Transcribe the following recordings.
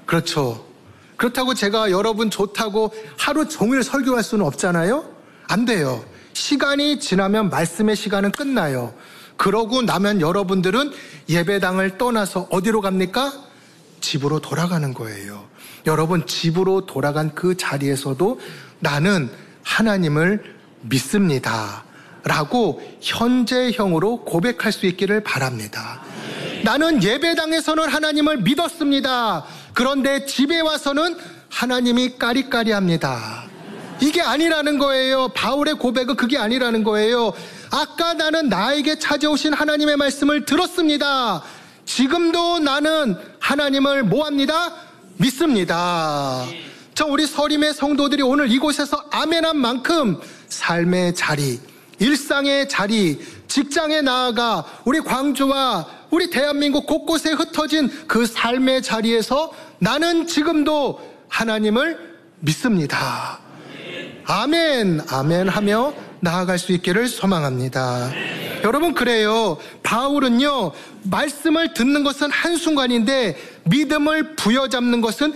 그렇죠. 그렇다고 제가 여러분 좋다고 하루 종일 설교할 수는 없잖아요. 안 돼요. 시간이 지나면 말씀의 시간은 끝나요. 그러고 나면 여러분들은 예배당을 떠나서 어디로 갑니까? 집으로 돌아가는 거예요. 여러분, 집으로 돌아간 그 자리에서도 나는 하나님을 믿습니다 라고 현재형으로 고백할 수 있기를 바랍니다. 나는 예배당에서는 하나님을 믿었습니다. 그런데 집에 와서는 하나님이 까리까리합니다. 이게 아니라는 거예요. 바울의 고백은 그게 아니라는 거예요. 아까 나는 나에게 찾아오신 하나님의 말씀을 들었습니다. 지금도 나는 하나님을 뭐합니다? 믿습니다. 저 우리 서림의 성도들이 오늘 이곳에서 아멘한 만큼 삶의 자리, 일상의 자리, 직장에 나아가 우리 광주와 우리 대한민국 곳곳에 흩어진 그 삶의 자리에서 나는 지금도 하나님을 믿습니다. 아멘, 아멘 하며 나아갈 수 있기를 소망합니다. 여러분, 그래요. 바울은요, 말씀을 듣는 것은 한순간인데 믿음을 부여잡는 것은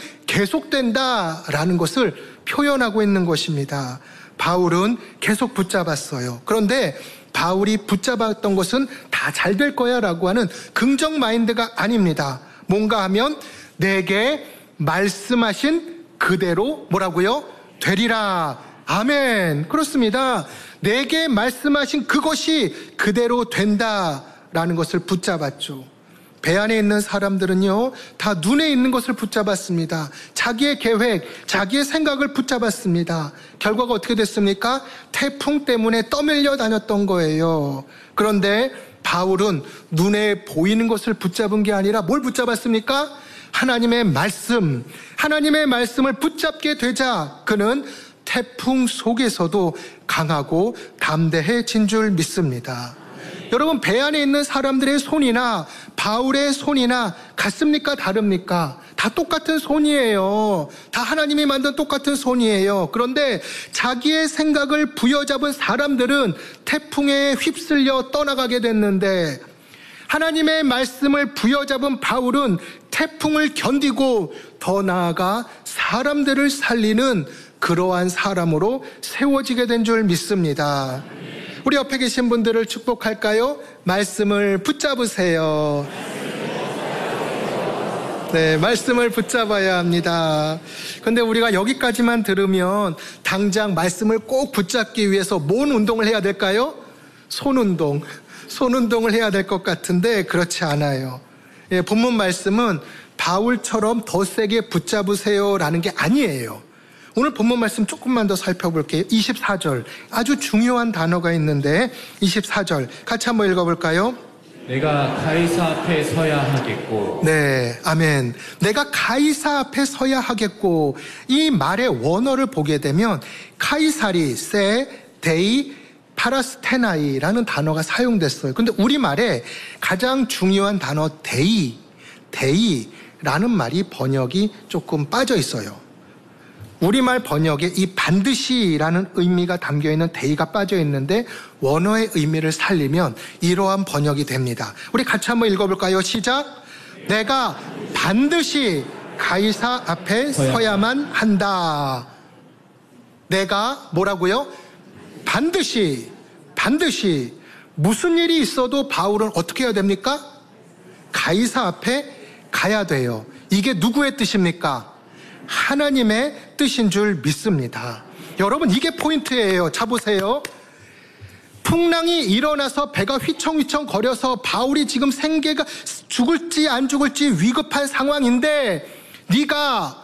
계속된다라는 것을 표현하고 있는 것입니다. 바울은 계속 붙잡았어요. 그런데 바울이 붙잡았던 것은 다 잘 될 거야 라고 하는 긍정 마인드가 아닙니다. 뭔가 하면 내게 말씀하신 그대로 뭐라고요? 되리라. 아멘. 그렇습니다. 내게 말씀하신 그것이 그대로 된다라는 것을 붙잡았죠. 배 안에 있는 사람들은요, 다 눈에 있는 것을 붙잡았습니다. 자기의 계획, 자기의 생각을 붙잡았습니다. 결과가 어떻게 됐습니까? 태풍 때문에 떠밀려 다녔던 거예요. 그런데 바울은 눈에 보이는 것을 붙잡은 게 아니라 뭘 붙잡았습니까? 하나님의 말씀, 하나님의 말씀을 붙잡게 되자 그는 태풍 속에서도 강하고 담대해진 줄 믿습니다. 여러분, 배 안에 있는 사람들의 손이나 바울의 손이나 같습니까? 다릅니까? 다 똑같은 손이에요. 다 하나님이 만든 똑같은 손이에요. 그런데 자기의 생각을 부여잡은 사람들은 태풍에 휩쓸려 떠나가게 됐는데 하나님의 말씀을 부여잡은 바울은 태풍을 견디고 더 나아가 사람들을 살리는 그러한 사람으로 세워지게 된 줄 믿습니다. 우리 옆에 계신 분들을 축복할까요? 말씀을 붙잡으세요. 네, 말씀을 붙잡아야 합니다. 그런데 우리가 여기까지만 들으면 당장 말씀을 꼭 붙잡기 위해서 뭔 운동을 해야 될까요? 손운동을 해야 될 것 같은데 그렇지 않아요. 예, 본문 말씀은 바울처럼 더 세게 붙잡으세요라는 게 아니에요. 오늘 본문 말씀 조금만 더 살펴볼게요. 24절, 아주 중요한 단어가 있는데 24절 같이 한번 읽어볼까요? 내가 가이사 앞에 서야 하겠고. 네, 아멘. 내가 가이사 앞에 서야 하겠고. 이 말의 원어를 보게 되면 카이사리, 세, 데이, 파라스테나이라는 단어가 사용됐어요. 근데 우리말에 가장 중요한 단어 데이라는 말이 번역이 조금 빠져 있어요. 우리말 번역에 이 반드시라는 의미가 담겨있는 데이가 빠져 있는데 원어의 의미를 살리면 이러한 번역이 됩니다. 우리 같이 한번 읽어볼까요? 시작! 내가 반드시 가이사 앞에 서야만 한다. 내가 뭐라고요? 반드시 무슨 일이 있어도 바울은 어떻게 해야 됩니까? 가이사 앞에 가야 돼요. 이게 누구의 뜻입니까? 하나님의 뜻인 줄 믿습니다. 여러분, 이게 포인트예요. 자, 보세요. 풍랑이 일어나서 배가 휘청휘청 거려서 바울이 지금 생계가 죽을지 안 죽을지 위급한 상황인데 네가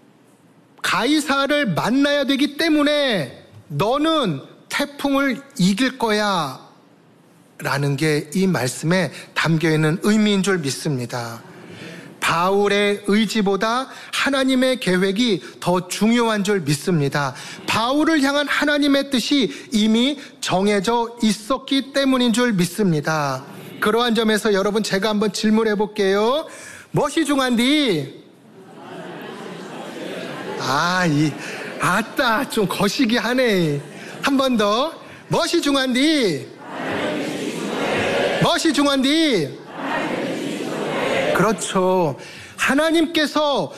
가이사를 만나야 되기 때문에 너는 태풍을 이길 거야 라는 게 이 말씀에 담겨있는 의미인 줄 믿습니다. 바울의 의지보다 하나님의 계획이 더 중요한 줄 믿습니다. 바울을 향한 하나님의 뜻이 이미 정해져 있었기 때문인 줄 믿습니다. 그러한 점에서 여러분, 제가 한번 질문해 볼게요. 무엇이 중요한디? 아따, 좀 거시기 하네. 한 번 더. 무엇이 중요한디? 무엇이 중요한디? 그렇죠. 하나님께서